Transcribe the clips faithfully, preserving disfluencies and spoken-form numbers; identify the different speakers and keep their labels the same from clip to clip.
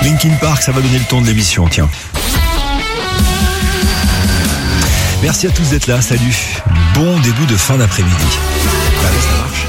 Speaker 1: Linkin Park, ça va donner le ton de l'émission, tiens. Merci à tous d'être là, salut. Bon début de fin d'après-midi. Allez, ça marche.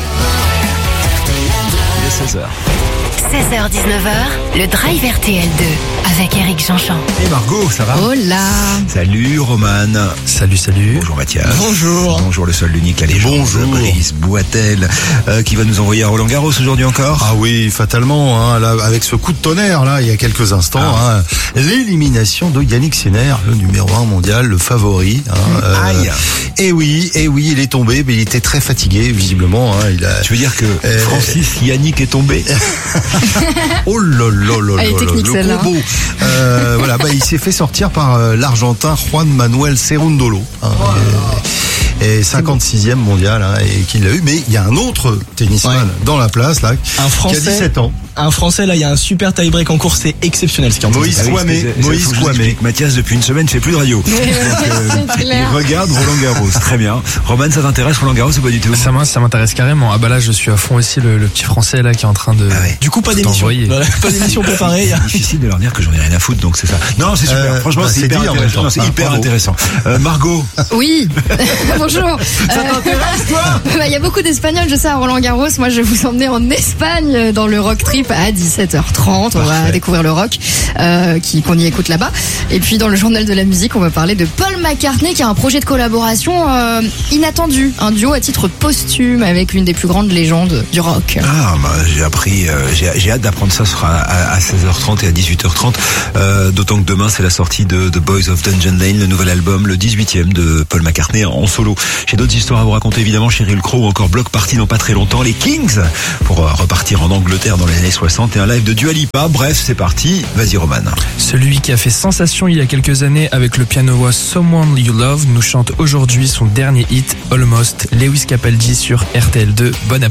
Speaker 1: Il est seize heures.
Speaker 2: seize heures dix-neuf heures, le Drive R T L deux avec Eric Jean-Jean.
Speaker 1: Et Margot, ça va?
Speaker 3: Hola.
Speaker 1: Salut Romane.
Speaker 4: Salut, salut.
Speaker 1: Bonjour Mathias.
Speaker 4: Bonjour.
Speaker 1: Bonjour le seul, l'unique, la légende.
Speaker 4: Bonjour.
Speaker 1: Brice Boitel, euh, qui va nous envoyer à Roland Garros aujourd'hui encore.
Speaker 4: Ah oui, fatalement, hein, là, avec ce coup de tonnerre, là, il y a quelques instants,
Speaker 1: Ah.
Speaker 4: hein, l'élimination de Yannick Sinner, le numéro un mondial, le favori. Hein, euh,
Speaker 1: Aïe.
Speaker 4: Et oui, et oui, il est tombé, mais il était très fatigué, visiblement. Hein, il a.
Speaker 1: Tu veux dire que
Speaker 4: Euh,
Speaker 1: Francis Yannick est tombé?
Speaker 4: Oh là là là là
Speaker 3: Elle est
Speaker 4: là,
Speaker 3: technique,
Speaker 4: le
Speaker 3: celle-là.
Speaker 4: combo. Euh, voilà, bah, il s'est fait sortir par euh, l'Argentin Juan Manuel Cerundolo. Hein, et, et cinquante-sixième mondial, hein, et qu'il l'a eu. Mais il y a un autre tennisman
Speaker 5: Ouais.
Speaker 4: dans la place, là,
Speaker 5: Un
Speaker 4: qui a
Speaker 5: Français,
Speaker 4: dix-sept ans.
Speaker 5: un Français, là, il y a un super tie-break en course, c'est exceptionnel ce qui est en train de
Speaker 4: Moïse
Speaker 5: se passer.
Speaker 4: Kouamé.
Speaker 1: c'est- c'est-
Speaker 4: Moïse
Speaker 1: faut que je vous
Speaker 4: Kouamé.
Speaker 1: explique. Mathias, depuis une semaine, fait plus de radio. Donc, euh,
Speaker 3: C'est
Speaker 1: il
Speaker 3: clair.
Speaker 1: regarde Roland Garros. Très bien. Roman, ça t'intéresse Roland Garros ou pas du tout?
Speaker 6: Ça, moi, ça m'intéresse carrément. Ah bah là, je suis à fond aussi, le, le petit français là qui est en train de.
Speaker 1: Ah ouais.
Speaker 5: Du coup, pas
Speaker 6: Tout
Speaker 5: d'émission.
Speaker 6: envoyé.
Speaker 5: Voilà, pas d'émission préparée.
Speaker 1: C'est difficile de leur dire que j'en ai rien à foutre, donc c'est ça. Non, c'est super.
Speaker 4: Euh,
Speaker 1: Franchement,
Speaker 4: bah,
Speaker 1: c'est
Speaker 4: c'est
Speaker 1: hyper
Speaker 4: dit en même
Speaker 1: intéressant.
Speaker 4: temps.
Speaker 1: Non, c'est
Speaker 4: Ah,
Speaker 1: hyper
Speaker 4: bravo.
Speaker 1: intéressant. Euh, Margot,
Speaker 3: Oui. Bonjour.
Speaker 1: ça t'intéresse toi?
Speaker 3: Il bah, y a beaucoup d'Espagnols, je sais, à Roland Garros. Moi, je vais vous emmener en Espagne dans le Rock Trip à dix-sept heures trente. On va
Speaker 1: Parfait.
Speaker 3: découvrir le rock, euh, qui, qu'on y écoute là-bas. Et puis, dans le journal de la musique, on va parler de Paul McCartney, qui a un projet de collaboration euh, inattendu. Un duo à titre posthume avec l'une des plus grandes légendes du rock.
Speaker 1: Ah, bah, j'ai appris, euh, j'ai, j'ai hâte d'apprendre ça. Ce sera à, à seize heures trente et à dix-huit heures trente. Euh, d'autant que demain, c'est la sortie de The Boys of Dungeon Lane, le nouvel album, le dix-huitième de Paul McCartney en solo. J'ai d'autres histoires à vous raconter, évidemment, Sheryl Crow ou encore Block Party dans pas très longtemps. Les Kings, pour euh, repartir en Angleterre dans les années soixante et un live de Dua Lipa. Bref, c'est parti. Vas-y, Roman.
Speaker 6: Celui qui a fait sensation il y a quelques années avec le piano-voix Someone You Love nous chante aujourd'hui son dernier hit, Almost. Lewis Capaldi sur R T L deux. Bonne